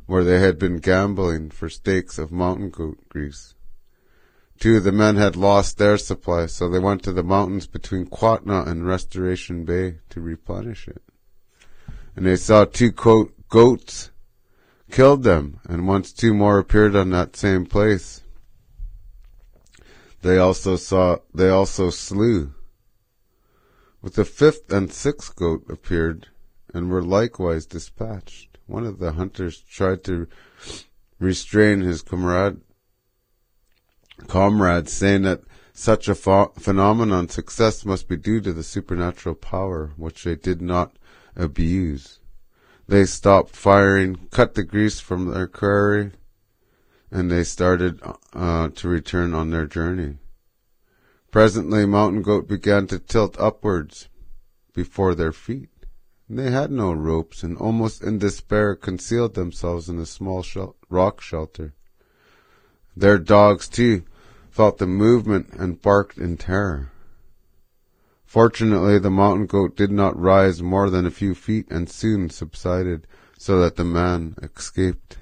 where they had been gambling for steaks of mountain goat grease. 2 of the men had lost their supply, so they went to the mountains between Quatna and Restoration Bay to replenish it. And they saw 2 goats, killed them, and once 2 more appeared on that same place, they also slew. With the 5th and 6th goat appeared, and were likewise dispatched. One of the hunters tried to restrain his comrades, saying that such a phenomenon success must be due to the supernatural power, which they did not abuse. They stopped firing, cut the grease from their quarry, and they started to return on their journey. Presently, Mountain Goat began to tilt upwards before their feet. They had no ropes, and almost in despair concealed themselves in a small rock shelter. Their dogs, too, felt the movement and barked in terror. Fortunately, the Mountain Goat did not rise more than a few feet and soon subsided, so that the man escaped.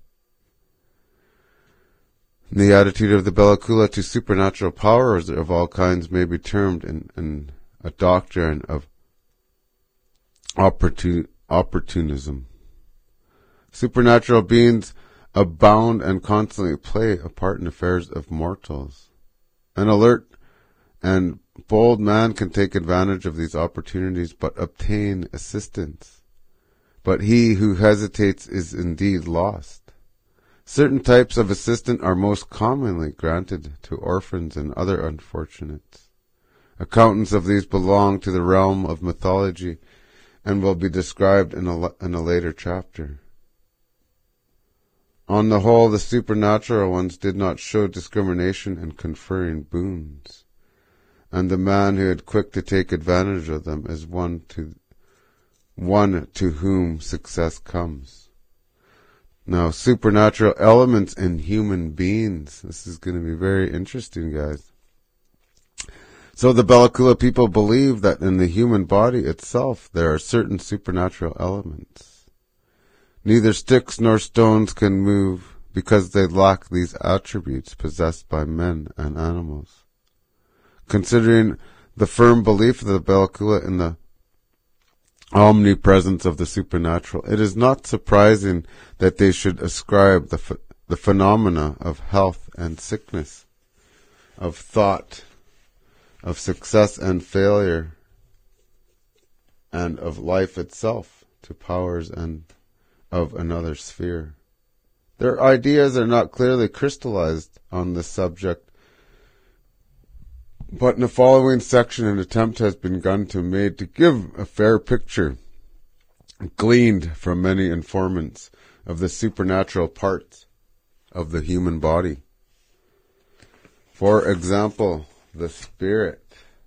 The attitude of the Bella Coola to supernatural powers of all kinds may be termed in a doctrine of opportunism. Supernatural beings abound and constantly play a part in affairs of mortals. An alert and bold man can take advantage of these opportunities but obtain assistance. But he who hesitates is indeed lost. Certain types of assistance are most commonly granted to orphans and other unfortunates. Accounts of these belong to the realm of mythology and will be described in a later chapter. On the whole, the supernatural ones did not show discrimination in conferring boons, and the man who had quick to take advantage of them is one to whom success comes. Now, supernatural elements in human beings. This is going to be very interesting, guys. So the Bella Coola people believe that in the human body itself there are certain supernatural elements. Neither sticks nor stones can move because they lack these attributes possessed by men and animals. Considering the firm belief of the Bella Coola in the omnipresence of the supernatural, it is not surprising that they should ascribe the phenomena of health and sickness, of thought, of success and failure, and of life itself to powers and of another sphere. Their ideas are not clearly crystallized on this subject, but in the following section an attempt has been made to give a fair picture, gleaned from many informants, of the supernatural parts of the human body. For example, the spirit.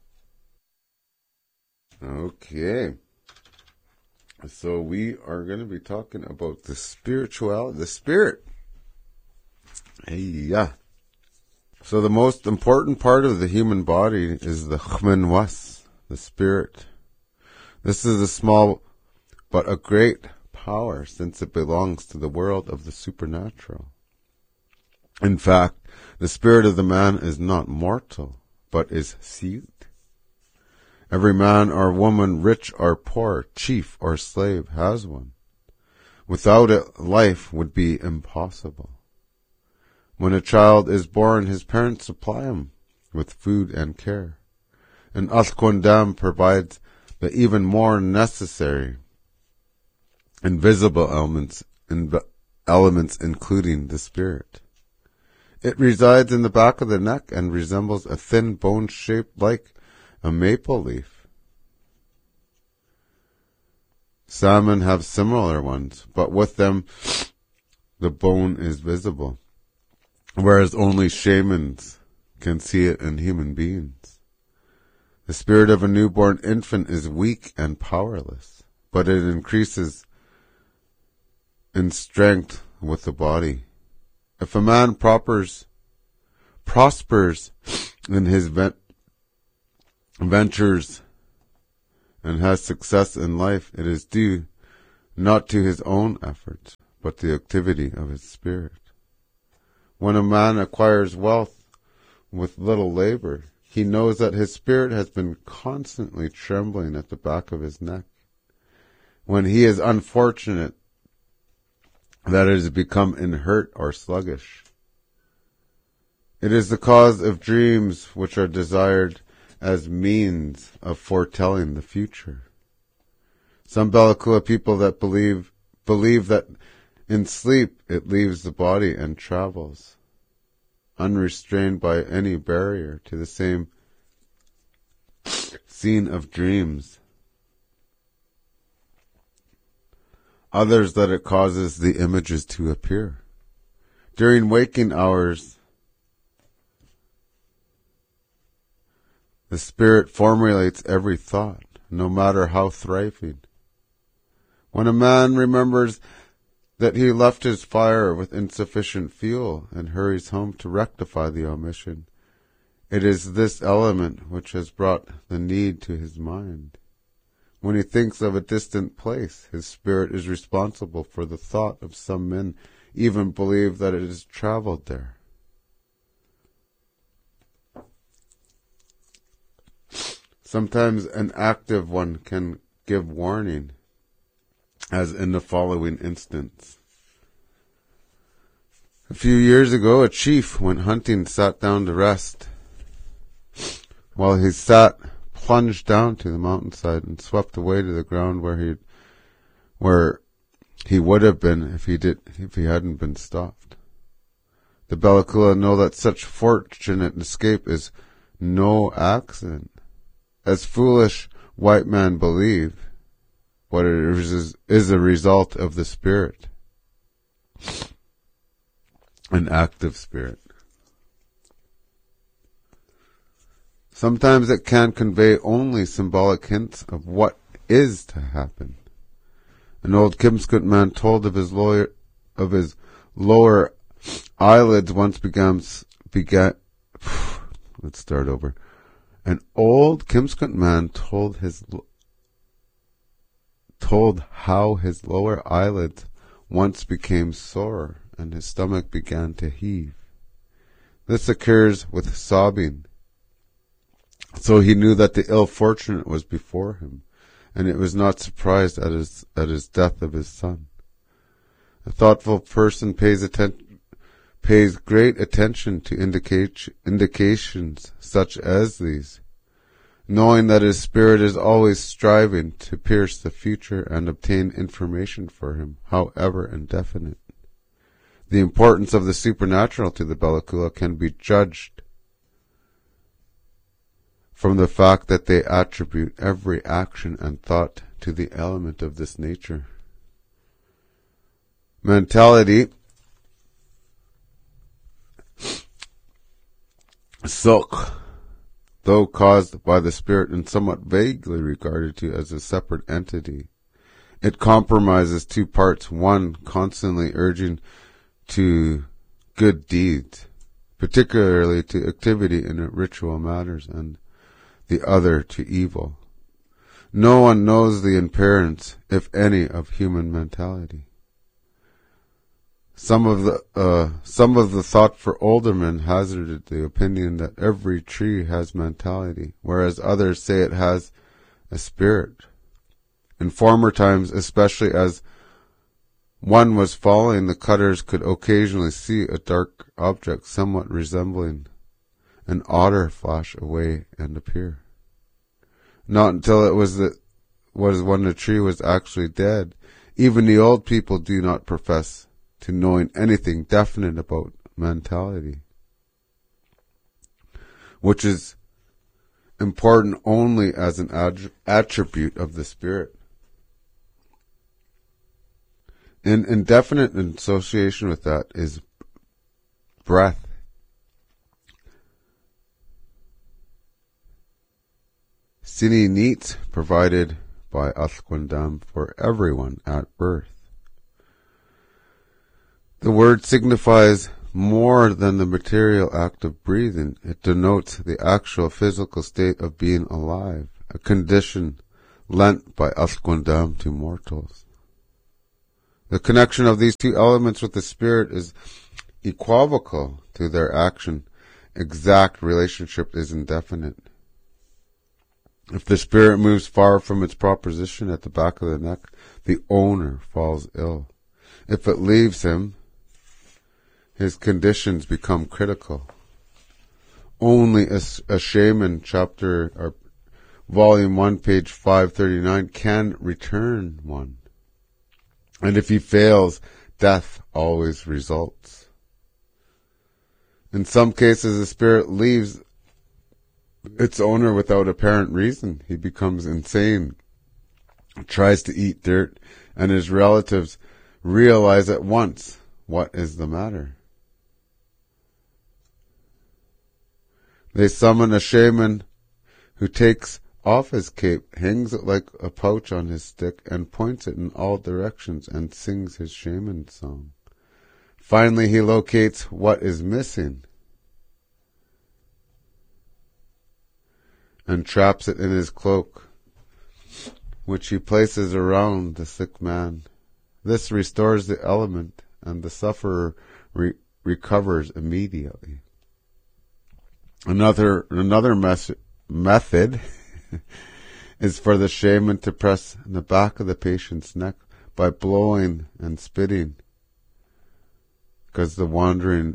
Okay. So we are going to be talking about the spirituality, the spirit. Hey, yeah. So the most important part of the human body is the Khmenwas, the spirit. This is a small but a great power, since it belongs to the world of the supernatural. In fact, the spirit of the man is not mortal, but is sealed. Every man or woman, rich or poor, chief or slave, has one. Without it, life would be impossible. When a child is born, his parents supply him with food and care. And Alkondam provides the even more necessary invisible elements including the spirit. It resides in the back of the neck and resembles a thin bone shaped like a maple leaf. Salmon have similar ones, but with them the bone is visible, whereas only shamans can see it in human beings. The spirit of a newborn infant is weak and powerless, but it increases in strength with the body. If a man prospers in his ventures and has success in life, it is due not to his own efforts, but the activity of his spirit. When a man acquires wealth with little labor, he knows that his spirit has been constantly trembling at the back of his neck. When he is unfortunate, that it has become inert or sluggish. It is the cause of dreams which are desired as means of foretelling the future. Some Bella people that believe that in sleep it leaves the body and travels, unrestrained by any barrier, to the same scene of dreams. Others that it causes the images to appear. During waking hours, the spirit formulates every thought, no matter how thriving. When a man remembers that he left his fire with insufficient fuel and hurries home to rectify the omission, it is this element which has brought the need to his mind. When he thinks of a distant place, his spirit is responsible for the thought of some men even believe that it has traveled there. Sometimes an active one can give warning, as in the following instance. A few years ago, a chief went hunting, sat down to rest. While he sat, plunged down to the mountainside and swept away to the ground where he would have been if he hadn't been stopped. The Bella know that such fortunate escape is no accident. As foolish white men believe, what it is a result of the spirit, an active spirit. Sometimes it can convey only symbolic hints of what is to happen. An old Kimscoot man told of his lower eyelids once began. Let's start over. An old Kimscoot man told how his lower eyelids once became sore and his stomach began to heave. This occurs with sobbing. So he knew that the ill-fortunate was before him, and it was not surprised at his death of his son. A thoughtful person pays great attention to indications such as these, knowing that his spirit is always striving to pierce the future and obtain information for him, however indefinite. The importance of the supernatural to the Bella can be judged from the fact that they attribute every action and thought to the element of this nature. Mentality, silk, though caused by the spirit and somewhat vaguely regarded to as a separate entity, it compromises two parts, one constantly urging to good deeds, particularly to activity in ritual matters, and the other to evil. No one knows the appearance, if any, of human mentality. Some of the thoughtful older men hazarded the opinion that every tree has mentality, whereas others say it has a spirit. In former times, especially as one was falling, the cutters could occasionally see a dark object somewhat resembling an otter flash away and appear. Not until it was when the tree was actually dead. Even the old people do not profess to knowing anything definite about mentality, which is important only as an attribute of the spirit. In indefinite association with that is breath. Sini needs provided by Athkwandam for everyone at birth. The word signifies more than the material act of breathing. It denotes the actual physical state of being alive, a condition lent by Athkwandam to mortals. The connection of these two elements with the spirit is equivocal to their action. Exact relationship is indefinite. If the spirit moves far from its proposition at the back of the neck, the owner falls ill. If it leaves him, his conditions become critical. Only a shaman, volume 1, page 539, can return one. And if he fails, death always results. In some cases, the spirit leaves its owner without apparent reason. He becomes insane, tries to eat dirt, and his relatives realize at once what is the matter. They summon a shaman who takes off his cape, hangs it like a pouch on his stick, and points it in all directions and sings his shaman song. Finally, he locates what is missing and traps it in his cloak, which he places around the sick man. This restores the element, and the sufferer recovers immediately. Another method is for the shaman to press the back of the patient's neck by blowing and spitting, because the wandering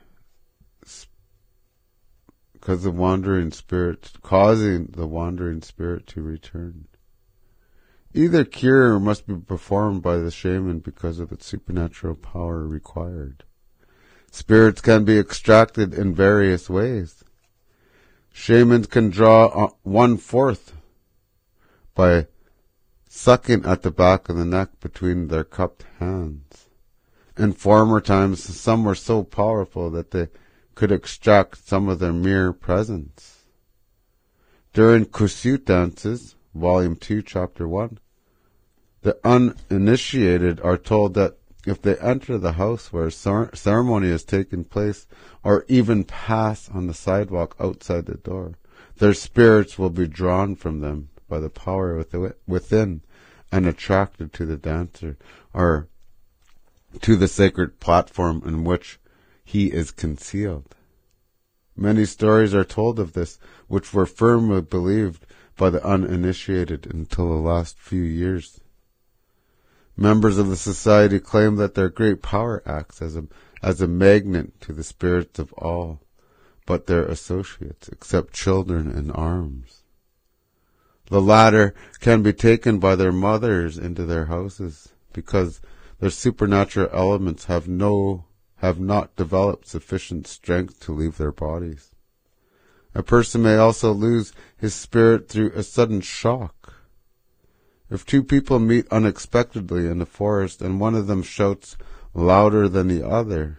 spirit, causing the wandering spirit to return. Either cure must be performed by the shaman because of its supernatural power required. Spirits can be extracted in various ways. Shamans can draw 1/4 by sucking at the back of the neck between their cupped hands. In former times, some were so powerful that they could extract some of their mere presence. During Kusut dances, Volume 2, Chapter 1, the uninitiated are told that if they enter the house where a ceremony is taking place, or even pass on the sidewalk outside the door, their spirits will be drawn from them by the power within and attracted to the dancer, or to the sacred platform in which he is concealed. Many stories are told of this, which were firmly believed by the uninitiated until the last few years. Members of the society claim that their great power acts as a magnet to the spirits of all but their associates, except children in arms. The latter can be taken by their mothers into their houses because their supernatural elements have not developed sufficient strength to leave their bodies. A person may also lose his spirit through a sudden shock. If two people meet unexpectedly in the forest and one of them shouts louder than the other,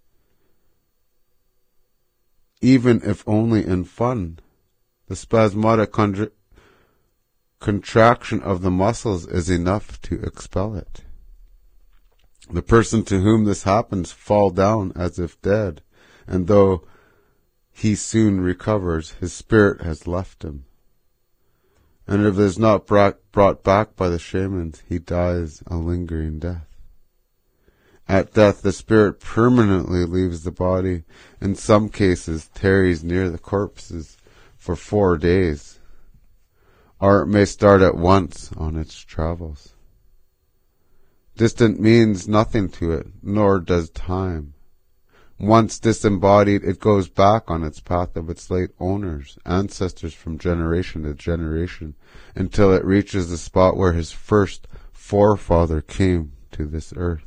even if only in fun, the spasmodic contraction of the muscles is enough to expel it. The person to whom this happens falls down as if dead, and though he soon recovers, his spirit has left him. And if it is not brought back by the shamans, he dies a lingering death. At death, the spirit permanently leaves the body. In some cases, tarries near the corpses for 4 days, or it may start at once on its travels. Distant means nothing to it, nor does time. Once disembodied, it goes back on its path of its late owners, ancestors from generation to generation, until it reaches the spot where his first forefather came to this earth.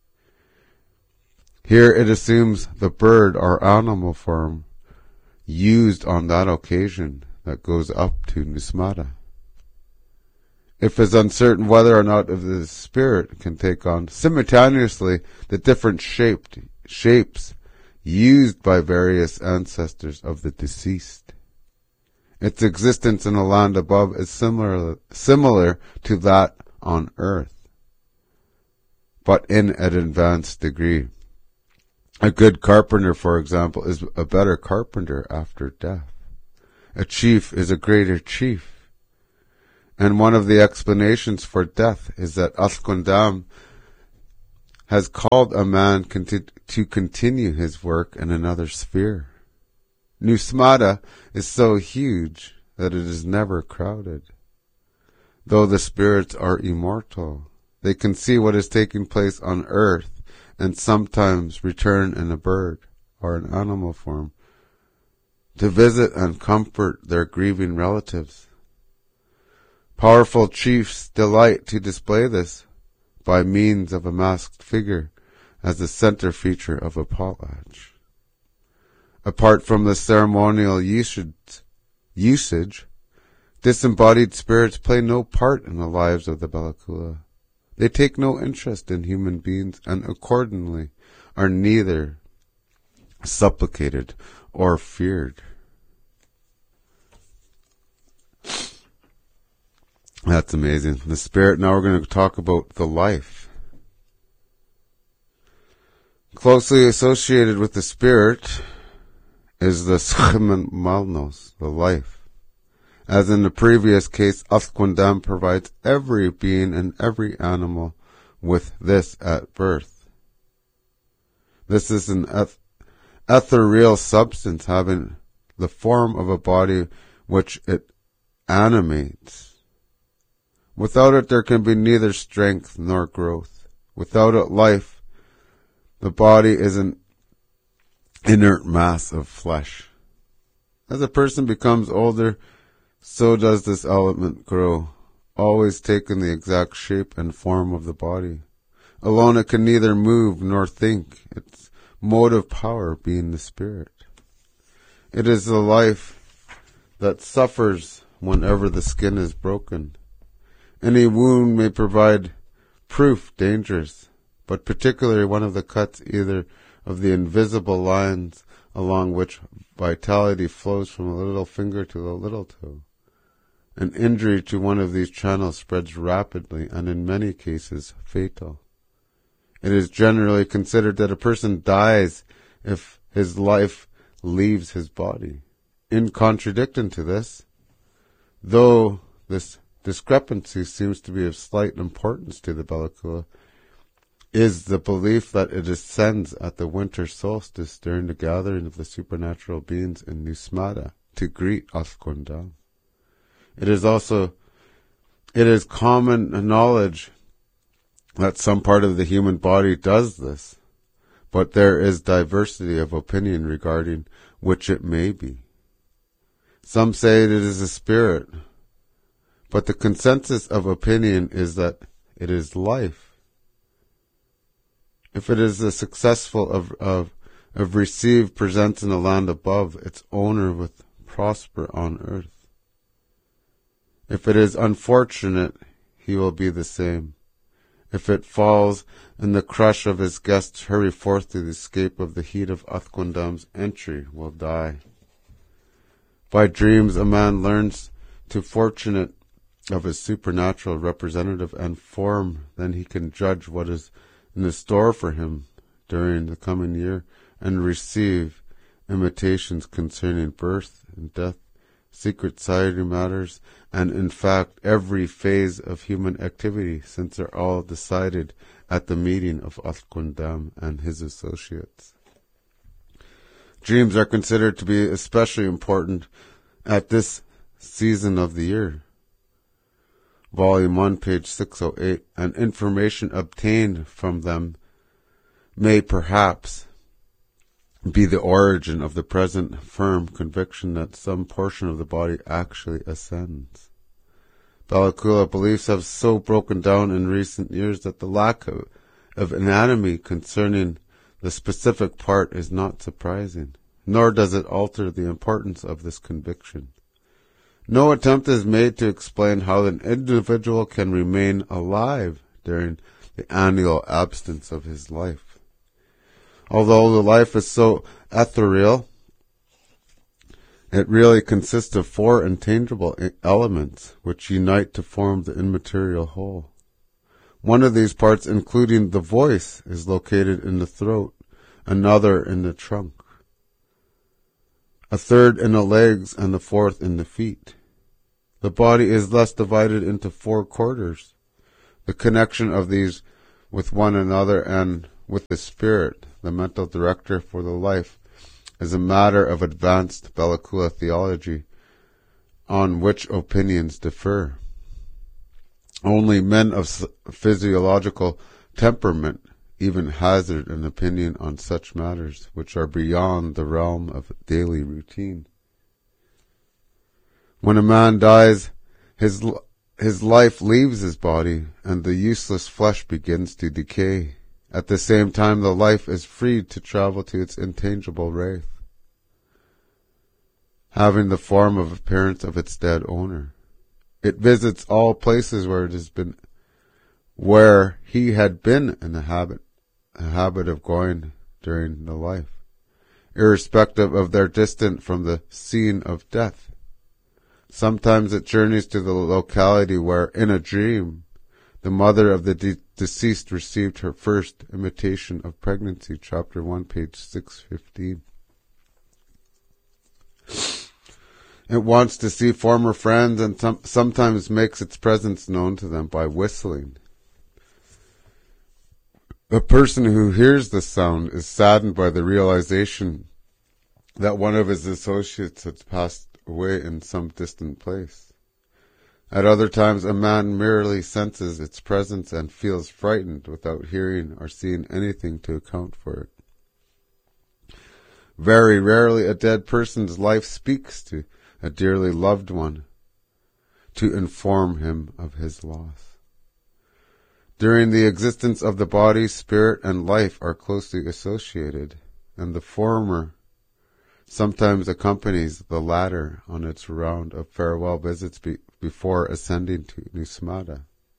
Here it assumes the bird or animal form used on that occasion that goes up to Nusmata. If it's uncertain whether or not the spirit can take on simultaneously the different shapes used by various ancestors of the deceased. Its existence in the land above is similar to that on earth, but in an advanced degree. A good carpenter, for example, is a better carpenter after death. A chief is a greater chief. And one of the explanations for death is that Askundam has called a man to continue his work in another sphere. Nusmata is so huge that it is never crowded. Though the spirits are immortal, they can see what is taking place on earth and sometimes return in a bird or an animal form to visit and comfort their grieving relatives. Powerful chiefs delight to display this by means of a masked figure as the center feature of a potlatch. Apart from the ceremonial usage, disembodied spirits play no part in the lives of the Balakola. They take no interest in human beings and accordingly are neither supplicated or feared. That's amazing. The spirit, now we're going to talk about the life. Closely associated with the spirit is the Schman Malnos, the life. As in the previous case, Athkwandam provides every being and every animal with this at birth. This is an ethereal substance having the form of a body which it animates. Without it there can be neither strength nor growth. Without it life, the body is an inert mass of flesh. As a person becomes older, so does this element grow, always taking the exact shape and form of the body. Alone it can neither move nor think, its motive power being the spirit. It is the life that suffers whenever the skin is broken. Any wound may provide proof dangerous, but particularly one of the cuts either of the invisible lines along which vitality flows from the little finger to the little toe. An injury to one of these channels spreads rapidly and in many cases fatal. It is generally considered that a person dies if his life leaves his body. In contradicting to this, though this discrepancy seems to be of slight importance to the Balakola, is the belief that it ascends at the winter solstice during the gathering of the supernatural beings in Nusmata to greet Athkwandam. It is common knowledge that some part of the human body does this, but there is diversity of opinion regarding which it may be. Some say it is a spirit, but the consensus of opinion is that it is life. If it is the successful of received presents in the land above, its owner will prosper on earth. If it is unfortunate, he will be the same. If it falls in the crush of his guests, hurry forth to the escape of the heat of Athkwandam's entry, will die. By dreams a man learns to fortunate of his supernatural representative and form, then he can judge what is in the store for him during the coming year and receive imitations concerning birth and death, secret society matters, and in fact every phase of human activity, since they're all decided at the meeting of Athkwandam and his associates. Dreams are considered to be especially important at this season of the year. Volume 1, page 608, and information obtained from them may perhaps be the origin of the present firm conviction that some portion of the body actually ascends. Balakola beliefs have so broken down in recent years that the lack of anatomy concerning the specific part is not surprising, nor does it alter the importance of this conviction. No attempt is made to explain how an individual can remain alive during the annual absence of his life. Although the life is so ethereal, it really consists of four intangible elements which unite to form the immaterial whole. One of these parts, including the voice, is located in the throat, another in the trunk, a third in the legs, and the fourth in the feet. The body is thus divided into four quarters. The connection of these with one another and with the spirit, the mental director for the life, is a matter of advanced Bella Kula theology, on which opinions differ. Only men of physiological temperament even hazard an opinion on such matters, which are beyond the realm of daily routine. When a man dies, his life leaves his body, and the useless flesh begins to decay. At the same time, the life is freed to travel to its intangible wraith, having the form of appearance of its dead owner. It visits all places where he had been in a habit of going during the life, irrespective of their distance from the scene of death. Sometimes it journeys to the locality where, in a dream, the mother of the deceased received her first intimation of pregnancy, chapter 1, page 615. It wants to see former friends and sometimes makes its presence known to them by whistling. The person who hears the sound is saddened by the realization that one of his associates has passed away in some distant place. At other times, a man merely senses its presence and feels frightened without hearing or seeing anything to account for it. Very rarely a dead person's life speaks to a dearly loved one to inform him of his loss. During the existence of the body, spirit and life are closely associated, and the former sometimes accompanies the latter on its round of farewell visits before ascending to Nusmada.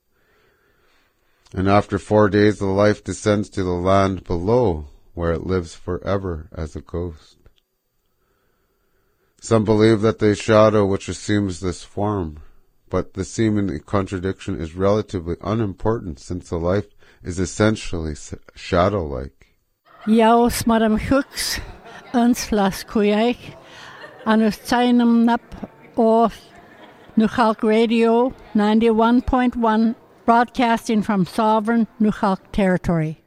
And after 4 days, the life descends to the land below, where it lives forever as a ghost. Some believe that the shadow which assumes this form, but the seeming contradiction is relatively unimportant since the life is essentially shadow-like. Jaus madam hooks, uns las kuyaik, anus tainum nap of Nukhalk Radio 91.1, broadcasting from sovereign Nukhalk territory.